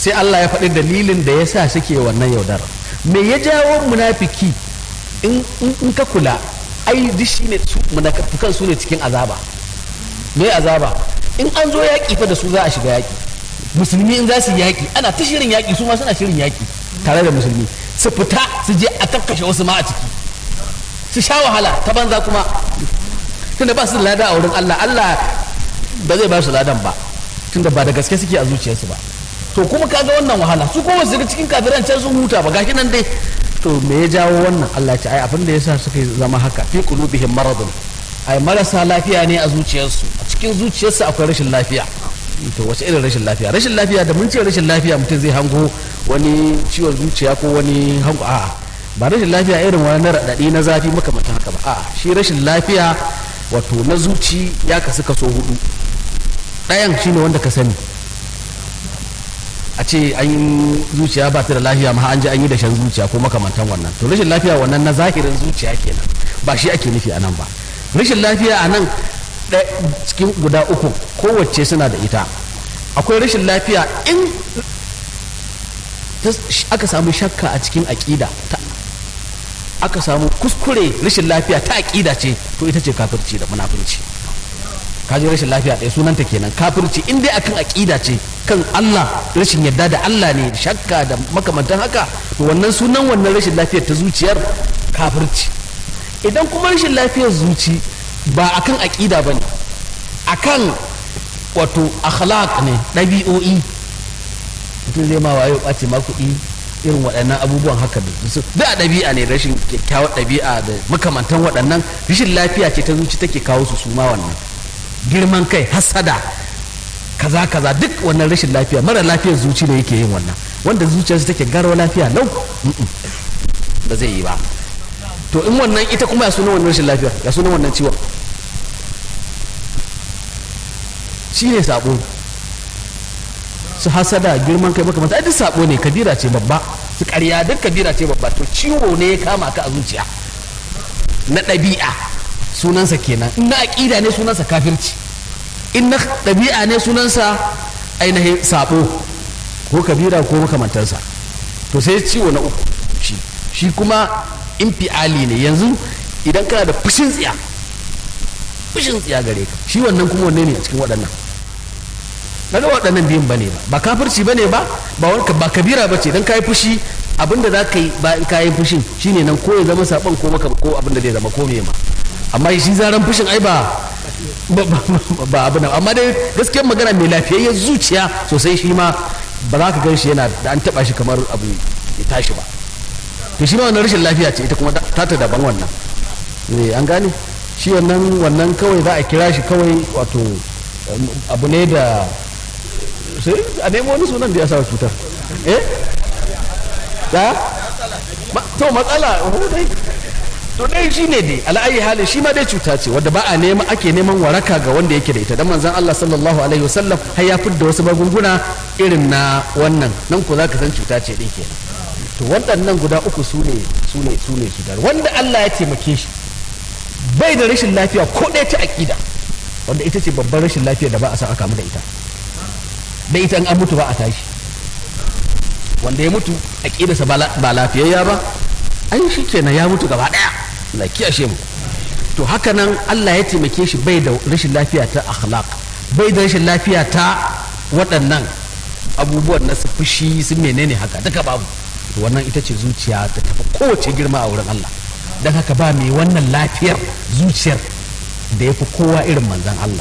sai Allah ya faɗi dalilin da ya sa suke wannan yaudar. Me ya jawo munafiki in ka kula ai duk shine su munafikan su ne cikin azaba. Me azaba? In an zo yaƙi fa da su za a shiga yaƙi. Musulmi in za su yi yaƙi ana ta shirin yaƙi, su ma suna shirin yaƙi tare da musulmi, su fita su je a kakkashe wasu ma a ciki, su sha wahala ta banza kuma tunda ba su da lada a wurin Allah. Allah ba zai ba su ladan ba tunda ba da gaske suke a zuciyarsu ba. To kuma kaga wannan wahala su kuma su ga cikin kafiran can sun huta ba, gashi nan dai. To me ya jawo wannan? Allah ya ce ai abin da yasa suka zama haka, fi qulubihim maradun, ai marasa lafiya ne a zuciyarsu, a cikin zuciyarsu akwai rashin lafiya. To wace irin rashin lafiya? Rashin lafiya da mun ce rashin lafiya mutum zai hango wani ciwon zuciya ko wani hango, a'a ba rashin lafiya irin wani na raɗaɗi na zafi makamantan haka ba, a'a shi rashin lafiya wato na zuci ya kasu kaso 4. ɗayan shine wanda ka sani, a ce an yi zuciya ba ta da lafiya ma an ji an yi da shan zuciya ko makamantan wannan. To rashin lafiya wannan na zahirin zuciya kenan, ba shi ake nufi a nan ba. Rashin lafiya a nan cikin guda 3 kowace suna da ita. Akwai rashin lafiya in aka samu shakka a cikin aƙida, aka samu kuskure, rashin lafiya ta aƙida ce, to ita ce kafirci da munafurci. kaji rashin lafiya ɗaya sunanta kenan kafirci. In dai akan aƙida ce kan Allah, rashin yadda da Allah ne, shakka da makamantan haka, to wannan sunan wannan rashin lafiyar ta zuciyar kafirci. Idan kuma rashin lafiyar zuci ba akan aƙida bane, akan wato akhlaq ne, ɗabi'o'i, mutum zai ma wayo ɓace ma kuɗi, irin waɗannan abubuwan haka da ɗabi'a ne, rashin kyakkyawar ɗabi'a da makamantan waɗannan rashin lafiya ce ta zuci take kawo su ma wannan. Girman kai, hasada, kaza kaza, duk wannan rashin lafiya, mara lafiyar zuci ne yake yin wannan. Wanda zuciyarsa take garawa lafiya lau ba zai yi ba. To in wannan ita kuma ya sunan wannan rashin lafiyar, ya sunan wannan ciwon, shi ne sabo. Su hasada, girman kai, makamanta duk sabo ne, kabira ce babba. Su ƙarya duk kabira ce babba. To ciwo ne ya kama ka a zuciya na ɗabi'a, sunansa kenan. In na aƙida ne sunansa kafirci, in na ɗabi'a ne sunansa ainihin sabo ko kabira ko makamantarsa. To sai ciwo na 3 shi kuma infiali ne. Yanzu idan kana da fushin tsiya gare ka, shi wannan kuma wanne ne a cikin waɗannan? Daga waɗannan biyun bane ba kafirci bane ba ba kabira bace. Dan kai fushi, abinda za ka yi ba in kayi fushin shine nan ko ya zama saban ko abinda zai zama ko me ma. Amma shi zaran fushin ai ba abu nan. Amma dai gaskiyar magana, mai lafiyayyar zuciya sosai shi ma ba za ka gan shi yana da an taba shi kamar abu ya tashi ba. To shi ma wannan rashin lafiya ce, ita kuma ta daban wannan. An gane shi wannan kawai za a kira shi kawai wato abu ne da sai a nemo wani sunan da ya sa cutar. To matsala to dai shi ne dai ala'ayi hali, shi ma dai cuta ce wadda ba a ake neman waraka ga wanda yake da ita. Dan manzon Allah sallallahu alaihi wasallam har ya fidda wasu magunguna irin na wannan, nan ko zaka san cuta ce din kenan. To waɗannan guda 3 su ne cutar. Wanda Allah ya taimake shi bai da rashin lafiya ko ɗaya ta aƙida, wanda ita ce babban rashin lafiya da ba a san aka mu da ita. Da ita an mutu ba a tashi. Wanda ya mutu aƙidarsa ba lafiyayya ba, ai shi kenan ya mutu gaba ɗaya. Allah kiyashe mu. To haka nan Allah ya taimake shi bai da rashin lafiya ta akhlaq, bai da rashin lafiya ta waɗannan abubuwan na su fushi su menene haka duka babu. To wannan ita ce zuciya da tafi kowace girma a wurin Allah. Dan haka ba mai wannan lafiyar zuciyar da ya fi kowa irin manzon Allah.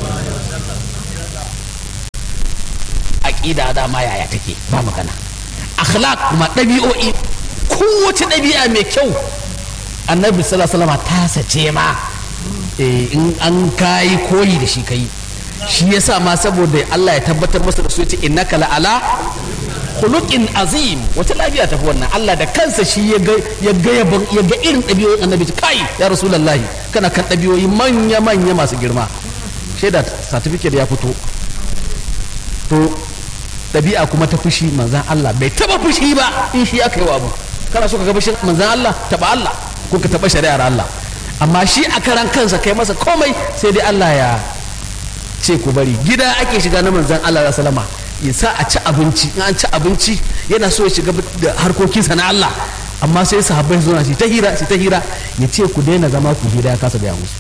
Aqida da ma yaya take ba magana. Akhlaq kuma ɗabi'o'i, kowace ɗabi'a mai kyau annabi sallallahu alaihi wasallam ta sace ma in an kai koyi da shi kai. Shi yasa ma saboda Allah ya tabbatar masa da su yace innaka la ala khuluqin azim. Wata lafiya tafi wannan? Allah da kansa shi ya ga irin ɗabi'o'in annabi, kai ya rasulullahi kana kan ɗabi'o'i manya masu girma. Shaida certificate ya fito. To ɗabi'a kuma ta fushi, manzan Allah bai taba fushi ba in shi aka yi wa abu. Kana so ka ga fushin manzan Allah, taba Allah ko ka taba shari'ar Allah. Amma shi a karan kansa kai masa komai sai dai Allah ya ce ku bari. Gida ake shiga na manzan Allah sallama, ya sa a ci abinci, in an ci abinci yana so ya shiga da harkokinsa na Allah, amma sai sahabbai su zauna su ta hira ya ce ku daina zama ku hira, ya kasa gaya musu.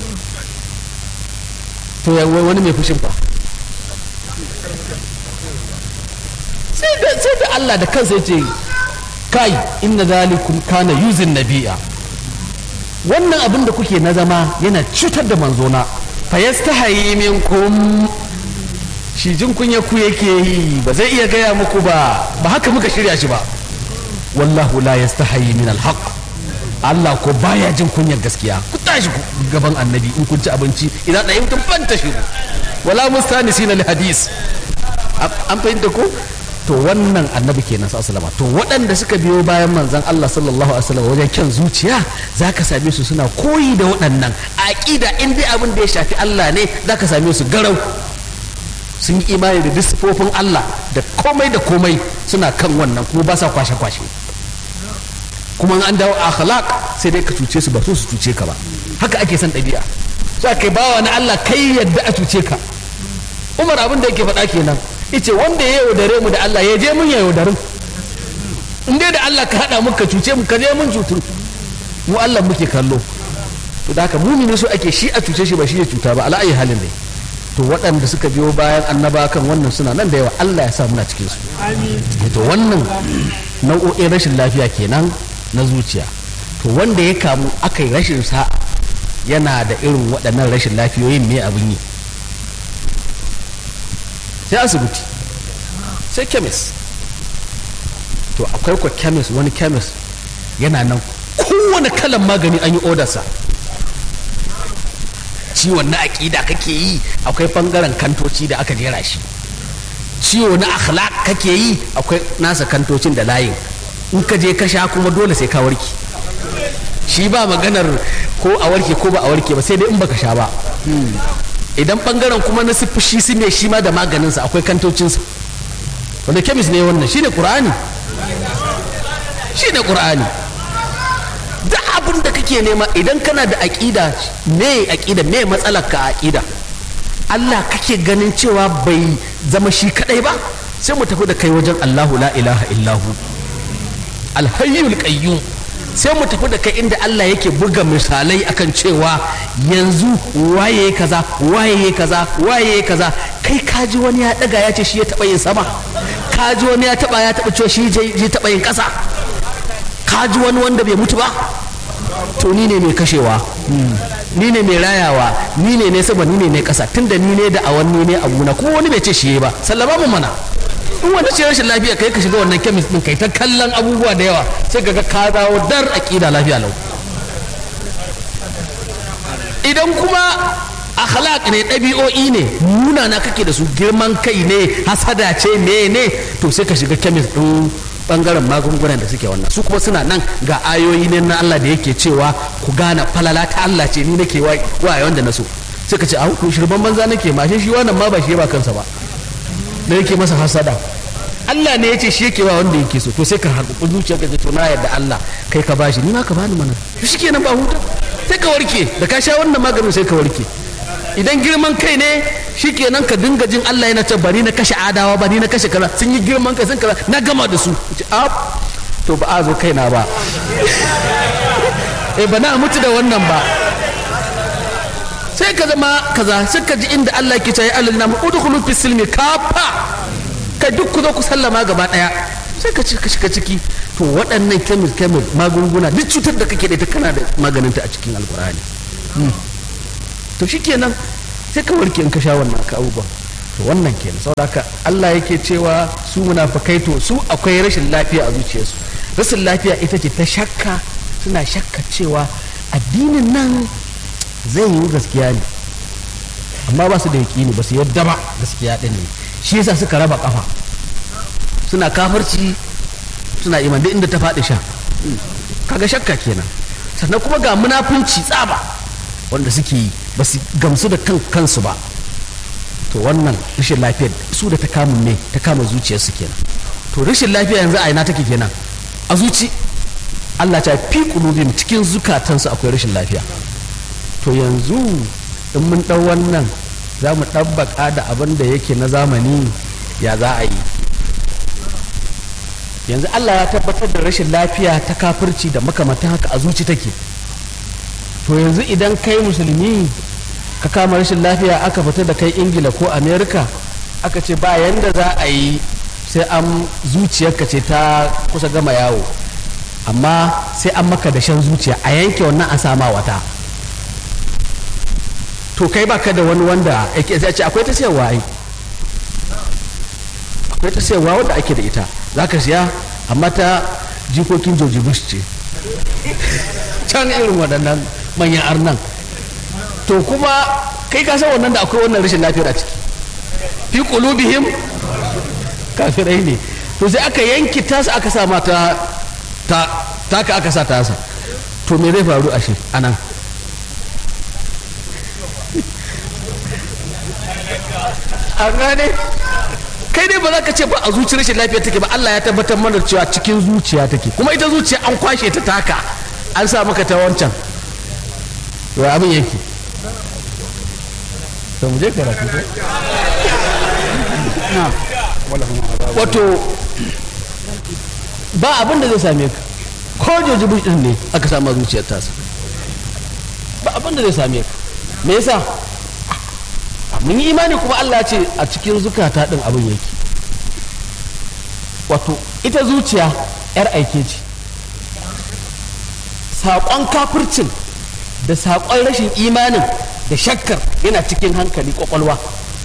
to wani mai fushin fa sai da Allah da kansa ya ce kai inna zalikum kana yuzin nabiya, wannan abin da kuke na zama yana cutar da manzona, fa yastahi minkum, shi jin kunya ku yake yi, ba zai iya gaya muku ba haka muka shirya shi ba. wallahu la yastahi min alhaq, Allah ko baya jin kunyar gaskiya. ku tashi gaban annabi in kun ci abinci, idan ɗaya mutum fanta shi wala mustanisina li hadis, an fahimta ko. to wannan annabi kenan sallallahu alaihi. to waɗanda suka biyo bayan manzon Allah sallallahu alaihi wasallam wajen kyan zuciya, zaka same su suna koyi da waɗannan aqida. in dai abin da ya shafi Allah ne, zaka same su garau, sun yi imani da disifofin Allah da komai suna kan wannan, kuma ba sa kwashe kuma an dawo akhlaq sai dai ka cuce su, ba so su cuce ka ba. haka ake son ɗabi'a. sai kai bawa na Allah kai yadda a cuce ka. Umar abin da yake faɗa kenan, yace wanda ya yaudare mu da Allah ya je mun ya yaudarin, in dai da Allah ka haɗa muka cuce mu, ka je mun cutu, mu Allah muke kallo. to da haka mumini so ake shi a cuce shi ba shi ya cuta ba, ala ayi halin dai. to waɗanda suka biyo bayan annaba kan wannan suna nan da yawa, Allah ya sa muna cikin su. to wannan nau'o'in rashin lafiya kenan na zuciya. to wanda ya kamu aka yi rashin sa'a yana da irin waɗannan rashin lafiyoyin, me abin yi? sai asibiti, sai kemis. to akwai kwa kemis, wani kemis yana nan kowane kalan magani an yi odarsa. ciwon na aƙida kake yi, akwai ɓangaren kantoci da aka jera shi. ciwo na akhlaq kake yi, akwai nasa kantocin da layin, in ka je ka sha kuma dole sai ka warke. shi ba maganar ko a warke ko ba a warke ba, sai dai in baka sha ba. idan ɓangaren kuma na shi su ne, shi ma da maganinsa akwai kantocinsa. wanda kemis ne wannan, shi ne ƙur'ani. da abin da kake nema, idan kana da aƙida, me matsalar ka aƙida? Allah kake ganin cewa bai zama shi kadai ba, sai mu tafi da kai wajen Allahu la ilaha illahu alhayyul qayyum. sai mu tafi da kai inda Allah yake buga misalai akan cewa yanzu waye kaza, kai kaji wani ya daga ya ce shi ya taba yin sama, kaji wani ya taba cewa shi je taba yin ƙasa, kaji wani wanda bai mutu ba. to ni ne mai kashewa, ni ne mai rayawa, ni ne sama, ni ne kasa. tunda ni ne da awan, ni ne abuna, kuma wani bai ce shi ba, sallama mu mana. in wani ce rashin lafiya kai ka shiga wannan kemis din, kai ta kallon abubuwa da yawa, sai ga ka dawo dar aqida lafiya lau. idan kuma akhlaq ne, ɗabi'o'i ne, nuna na kake da su, girman kai ne, hasada ce, ne, to sai ka shiga kemis din bangaren magungunan da suke wannan. su kuma suna nan ga ayoyi ne na Allah da yake cewa ku gane falala ta Allah ce, ni nake waye wanda na so. sai ka ce a ku shirban banza nake ma, shi wannan ma ba shi ba kansa ba da yake masa hasada. Allah ne yace shi yake wa wanda yake so. to sai ka harbu zuciya ka ce to na yarda Allah kai ka bashi, ni ma ka bani mana, to shikenan ba huta, sai ka warke. da ka sha wannan maganin sai ka warke. idan girman kai ne, shikenan ka dinga jin Allah yana ce bari na kashe adawa, bari na kashe kaza, sun yi girman kai, sun kaza, na gama da su. to ba a zo kaina ba ba na mutu da wannan ba. sai ka zama kaza, sai ka ji inda Allah ke cewa alilna mu udkhulu fis silmi kafa, ka duk ku zo ku sallama gaba daya, sai ka shiga ciki. to waɗannan chemical magunguna, duk cutar da kake da ita kana da maganinta a cikin alkur'ani. to shikenan sai ka warke in ka sha wannan ka abubuwan. to wannan kenan, saboda haka Allah yake cewa su munafikai, to su akwai rashin lafiya a zuciyarsu. rashin lafiya ita ce ta shakka, suna shakka cewa addinin nan zai yi gaskiya ne, amma ba su da yaƙini, ba su yadda ba gaskiya ɗin ne. shi yasa suka raba kafa, suna kafirci, suna iman duk inda ta faɗi sha. kaga shakka kenan. sannan kuma ga munafunci tsaba wanda suke yi, ba su gamsu da kansu ba. to wannan rashin lafiyar su da ta kama zuciyarsu kenan. to rashin lafiya yanzu a ina take kenan? a zuci. Allah ta fi qulubihim, cikin zukatansu akwai rashin lafiya. to yanzu in mun ɗau wannan za mu ɗabbaka da abin da yake na zamani, ya za a yi. Yanzu Allah ya tabbatar da rashin lafiya ta kafirci da makamantan haka a zuci take. To yanzu idan kai musulmi ka kama rashin lafiya aka fita da kai Ingila ko Amerika aka ce ba yanda za a yi sai an zuciyarka ce ta kusa gama yawo, amma sai an maka da shan zuciya a yanke wannan a sama wata. To kai baka da wani wanda yake ce akwai ta sayarwa ai, akwai ta sayarwa wanda ake da ita za ka siya, amma ta jikokin George Bush ce can irin waɗannan manyan arnan. To kuma kai ka san wannan da akwai wannan rashin lafiyar a ciki, fi qulubihim kafirai ne. To sai aka yanki tasa aka sa mata taka aka sa tasa, to me zai faru a shi anan? an gane kai dai ba za ka ce ba a zuciyar rashin lafiya take ba. Allah ya tabbatar mana cewa cikin zuciya take, kuma ita zuciya an kwashe ta taka an sa maka ta wancan. to abin yake to mu je karatu wato ba abin da zai same ka ko George Bush din ne aka samu zuciyar tasa, ba abin da zai same ka. Me yasa? Mun yi imani kuma Allah ce a cikin zukata din abin yake. Wato ita zuciya yar aike ce, saƙon kafircin da saƙon rashin imanin da shakkar yana cikin hankali ƙwaƙwalwa.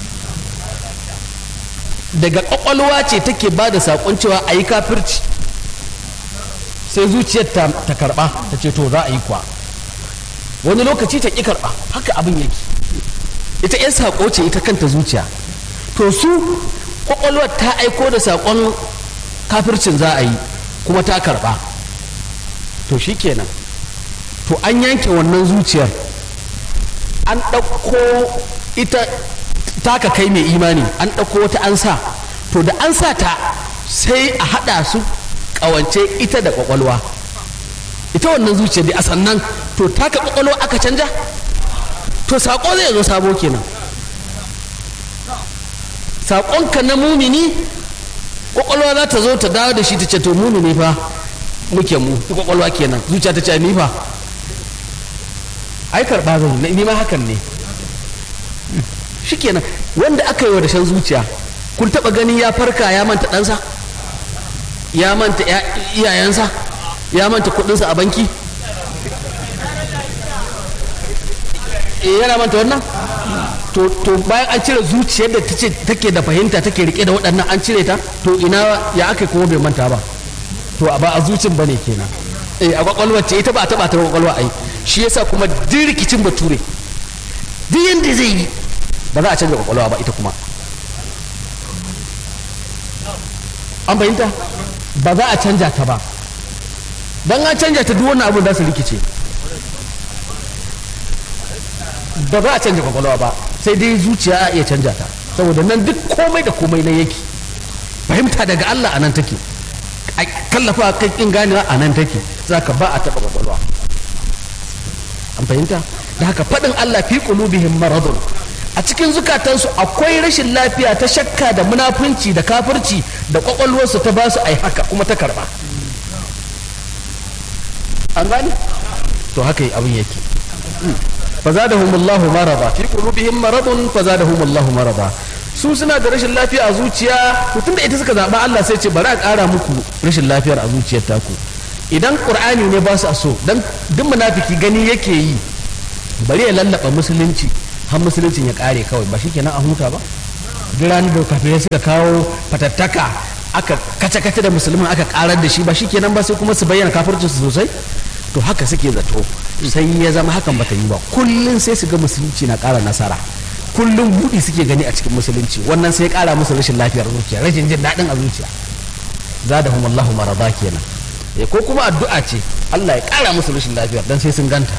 Daga ƙwaƙwalwa ce take ba da saƙon cewa a yi kafirci, sai zuciyar ta karɓa ta ce to za a yi kwa, wani lokaci ta ƙi karɓa. Haka abin yake. Ita 'yan saƙo ce ita kanta zuciya. To su ƙwaƙwalwar ta aiko da saƙon kafircin za a yi kuma ta karɓa, to shi kenan. To an yanke wannan zuciyar, an ɗauko ita taka kai mai imani, an ɗauko wata an sa. To da an sa ta sai a haɗa su ƙawance ita da ƙwaƙwalwa, ita wannan zuciyar da a sannan to taka ƙwaƙwalwa aka canja, to saƙo zai zo sabo kenan. Saƙonka na mumini ƙwaƙwalwa za ta zo ta dawo da shi ta ce to mumini fa muke mu, ƙwaƙwalwa kenan. Zuciya ta ce ni fa ai karɓa zan ni ma hakan ne. Shi kenan. Wanda aka yi wa dashen zuciya, kun taɓa ganin ya farka ya manta ɗansa, ya manta iyayensa, ya manta kuɗinsa a banki? Yana manta wannan? To bayan an cire zuciyar da take da fahimta take rike da waɗannan an cire ta, to ina ya aka kuma bai manta ba? To ba a zucin bane kenan. A kwakwalwar ce ita ba a taba ta kwakwalwa ai. Shi yasa kuma duk rikicin bature duk yanda zai yi ba za a canza kwakwalwa ba ita kuma. An fahimta? Ba za a canja ta ba. Dan an canja ta duk wannan abun da su rikice. Ba za a canja kwakwalwa ba, sai dai zuciya a iya canja ta, saboda nan duk komai da komai na yake. Fahimta daga Allah a nan take, a kallafa kai kin ganewa a nan take, zaka ba a taɓa kwakwalwa. An fahimta? Da haka faɗin Allah fi qulubihim maradun, a cikin zukatansu akwai rashin lafiya ta shakka da munafunci da kafirci da kwakwalwarsu ta ba su ai haka kuma ta karba. An gane? To haka abin yake. فزادهم الله مرضا في قلوبهم مرض فزادهم الله مرضا. Su suna da rashin lafiya a zuciya, to tunda ita suka zaɓa Allah sai ce bari a ƙara muku rashin lafiyar a zuciyar taku. Idan Qur'ani ne ba su so, dan duk munafiki gani yake yi bari ya lallaba musulunci har musuluncin ya ƙare kawai, ba shi kenan a huta ba. Duk ranar da kafirai suka kawo fatattaka aka kace-kace da musulmin aka ƙarar da shi, ba shi kenan ba sai kuma su bayyana kafircinsu sosai. To haka suke zato, sai ya zama hakan bata yi ba. Kullum sai su ga musulunci na ƙara nasara, kullum buɗi suke gani a cikin musulunci, wannan sai ya ƙara musu rashin lafiyar zuciya, rashin jin daɗin a zuciya. Zadahum Allahu marada kenan. Ko kuma addu'a ce Allah ya ƙara musu rashin lafiyar dan sai sun ganta.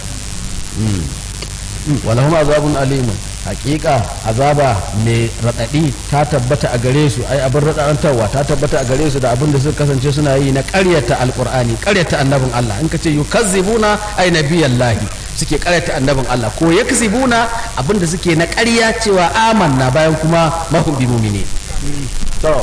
Walahum azabun alimun, hakika azaba mai raɗaɗi ta tabbata a gare su, ai abin raɗaɗantarwa ta tabbata a gare su da abin da suka kasance suna yi na ƙaryata alƙur'ani, ƙaryata annabin Allah. In ka ce yukazzibuna ai nabiyallahi, suke ƙaryata annabin Allah, ko yakzibuna abin da suke na ƙarya cewa amanna bayan kuma mahum bi mu'minin.